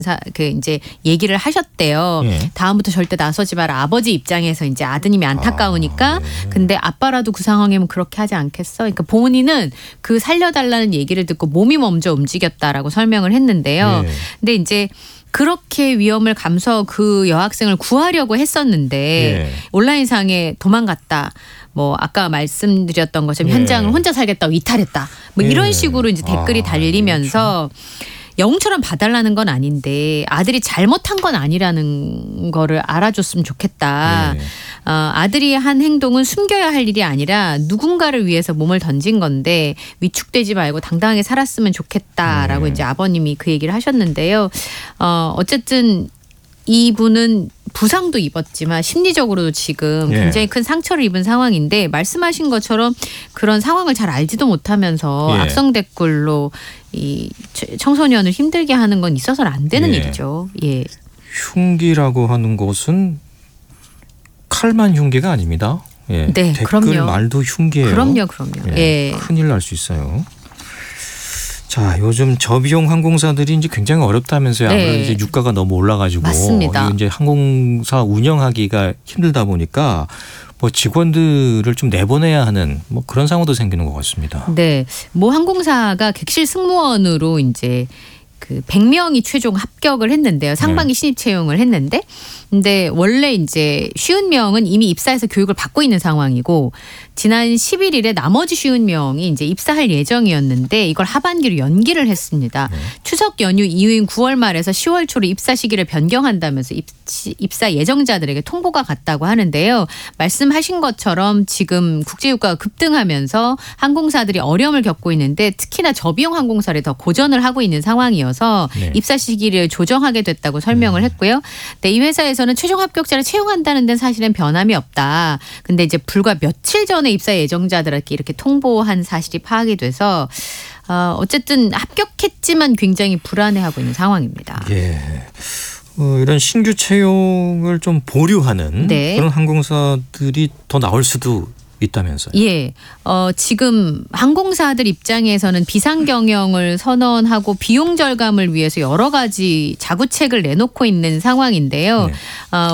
그 이제 얘기를 하셨대요. 예. 다음부터 절대 나서지 마라. 아버지 입장에서 이제 아드님이 안타까우니까. 네. 근데 아빠라도 그 상황이면 그렇게 하지 않겠어. 그러니까 본인은 그 살려달라는 얘기를 듣고 몸이 먼저 움직였다라고 설명을 했는데요. 예. 근데 이제 그렇게 위험을 감수하고 그 여학생을 구하려고 했었는데 예. 온라인상에 도망갔다. 뭐 아까 말씀드렸던 것처럼 예. 현장을 혼자 살겠다고 이탈했다. 뭐 이런 예. 식으로 이제 댓글이 달리면서 영웅처럼 봐달라는 건 아닌데 아들이 잘못한 건 아니라는 거를 알아줬으면 좋겠다. 예. 아들이 한 행동은 숨겨야 할 일이 아니라 누군가를 위해서 몸을 던진 건데 위축되지 말고 당당하게 살았으면 좋겠다라고 이제 아버님이 그 얘기를 하셨는데요. 어쨌든 이분은 부상도 입었지만 심리적으로도 지금 예. 굉장히 큰 상처를 입은 상황인데 말씀하신 것처럼 그런 상황을 잘 알지도 못하면서 예. 악성 댓글로 이 청소년을 힘들게 하는 건 있어서는 안 되는 예. 일이죠. 예. 흉기라고 하는 것은 칼만 흉기가 아닙니다. 예. 네, 댓글 그럼요. 말도 흉기예요. 그럼요. 예. 큰일 날 수 있어요. 자, 요즘 저비용 항공사들이 이제 굉장히 어렵다면서요. 네. 아무래도 이제 유가가 너무 올라가지고 맞습니다. 이제 항공사 운영하기가 힘들다 보니까 뭐 직원들을 좀 내보내야 하는 뭐 그런 상황도 생기는 것 같습니다. 네. 모 항공사가 객실 승무원으로 이제 그 100명이 최종 합격을 했는데요. 상반기 신입 채용을 했는데 근데 원래 이제 50명은 이미 입사해서 교육을 받고 있는 상황이고 지난 11일에 나머지 50명이 이제 입사할 예정이었는데 이걸 하반기로 연기를 했습니다. 추석 연휴 이후인 9월 말에서 10월 초로 입사 시기를 변경한다면서 입사 예정자들에게 통보가 갔다고 하는데요. 말씀하신 것처럼 지금 국제유가가 급등하면서 항공사들이 어려움을 겪고 있는데 특히나 저비용 항공사를 더 고전을 하고 있는 상황이어서 네. 입사 시기를 조정하게 됐다고 설명을 했고요. 네, 이 회사에서는 최종 합격자를 채용한다는 데는 사실은 변함이 없다. 근데 이제 불과 며칠 전에 입사 예정자들에게 이렇게 통보한 사실이 파악이 돼서 어쨌든 합격했지만 굉장히 불안해하고 있는 상황입니다. 예. 이런 신규 채용을 좀 보류하는 네. 그런 항공사들이 더 나올 수도 있다면서요. 예. 지금 항공사들 입장에서는 비상 경영을 선언하고 비용 절감을 위해서 여러 가지 자구책을 내놓고 있는 상황인데요. 네.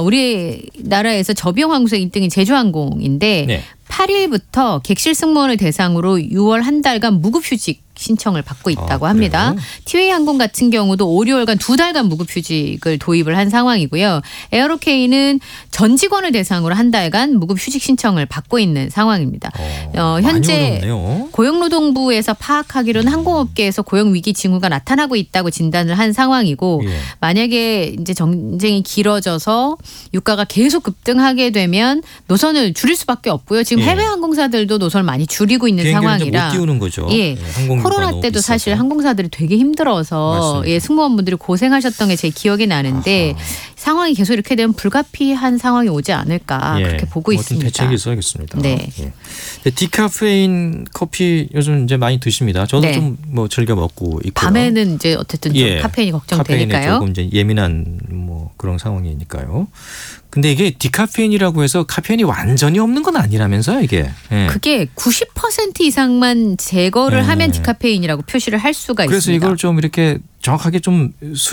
우리나라에서 저비용 항공사 1등이 제주항공인데 네. 8일부터 객실 승무원을 대상으로 6월 한 달간 무급휴직 신청을 받고 있다고 합니다. 그래요? 티웨이 항공 같은 경우도 5, 6월간 2달간 무급휴직을 도입을 한 상황이고요. 에어로케이는 전 직원을 대상으로 한 달간 무급휴직 신청을 받고 있는 상황입니다. 현재 많이 어렵네요. 고용노동부에서 파악하기로는 항공업계에서 고용위기 징후가 나타나고 있다고 진단을 한 상황이고 예. 만약에 이제 전쟁이 길어져서 유가가 계속 급등하게 되면 노선을 줄일 수밖에 없고요. 지금 예. 해외 항공사들도 노선을 많이 줄이고 있는 비행기를 이제 상황이라 못 띄우는 거죠. 예. 항공료가 코로나 너무 때도 비싸서. 사실 항공사들이 되게 힘들어서 맞습니다. 예, 승무원분들이 고생하셨던 게 제 기억이 나는데 아하. 상황이 계속 이렇게 되면 불가피한 상황이 오지 않을까 예. 그렇게 보고 어떤 있습니다. 대책이 있어야겠습니다. 네. 예. 디카페인 커피 요즘 이제 많이 드십니다. 저도 네. 좀 뭐 즐겨 먹고 있고요. 밤에는 이제 어쨌든 좀 예. 카페인이 카페인에 걱정되니까요. 조금 이제 예민한 뭐 그런 상황이니까요. 근데 이게 디카페인이라고 해서 카페인이 완전히 없는 건 아니라면서요, 이게. 예. 그게 90% 이상만 제거를 네. 하면 디카페인이라고 표시를 할 수가 그래서 있습니다. 이걸 좀 이렇게 정확하게 좀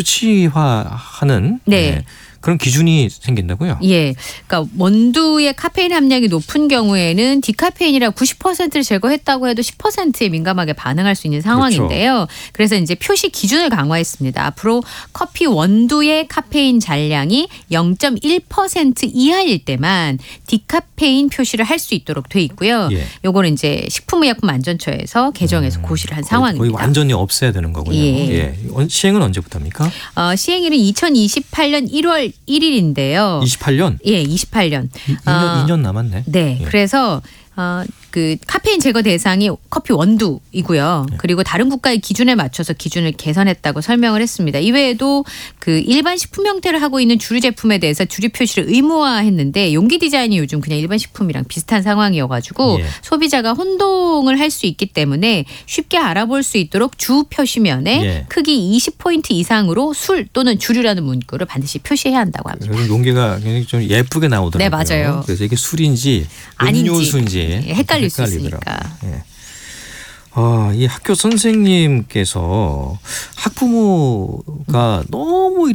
수치화하는 네. 예, 그런 기준이 생긴다고요? 예. 그러니까 원두의 카페인 함량이 높은 경우에는 디카페인이라 90%를 제거했다고 해도 10%에 민감하게 반응할 수 있는 상황인데요. 그래서 이제 표시 기준을 강화했습니다. 앞으로 커피 원두의 카페인 잔량이 0.1% 이하일 때만 디카페인 표시를 할 수 있도록 돼 있고요. 예. 요거는 이제 식품의약품안전처에서 개정해서 고시를 한 상황입니다. 거의 완전히 없애야 되는 거군요. 예. 시행은 언제부터입니까? 시행일은 2028년 1월 1일인데요. 28년? 예, 28년. 2년 남았네. 네. 예. 그래서 그 카페인 제거 대상이 커피 원두이고요. 그리고 다른 국가의 기준에 맞춰서 기준을 개선했다고 설명을 했습니다. 이외에도 그 일반 식품 형태를 하고 있는 주류 제품에 대해서 주류 표시를 의무화했는데 용기 디자인이 요즘 그냥 일반 식품이랑 비슷한 상황이어가지고 예. 소비자가 혼동을 할 수 있기 때문에 쉽게 알아볼 수 있도록 주 표시면에 예. 크기 20포인트 이상으로 술 또는 주류라는 문구를 반드시 표시해야 한다고 합니다. 요즘 용기가 굉장히 좀 예쁘게 나오더라고요. 네, 맞아요. 그래서 이게 술인지 아닌지 음료수인지 헷갈릴 수 헷갈리더라고요. 있으니까. 예. 이 학교 선생님께서 학부모가 너무